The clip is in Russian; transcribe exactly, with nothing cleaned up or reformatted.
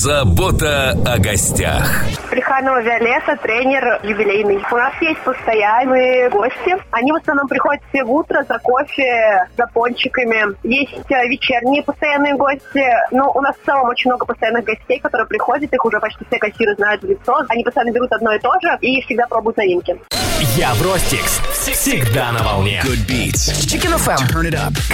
Забота о гостях. Плеханова Виолетта, тренер юбилейный. У нас есть постоянные гости. Они в основном приходят все в утро за кофе, за пончиками. Есть вечерние постоянные гости. Но у нас в целом очень много постоянных гостей, которые приходят. Их уже почти все кассиры знают в лицо. Они постоянно берут одно и то же и всегда пробуют новинки. Евростикс. Всегда на волне. Good beats. Chicken эф эм. Turn it up.